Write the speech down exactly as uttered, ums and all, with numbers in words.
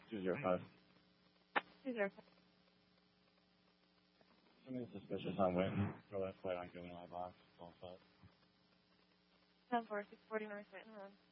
two zero five. two zero five. Something suspicious on Winton. Go that play on Gilman I box. All set. ten four, six forty North Winton Road.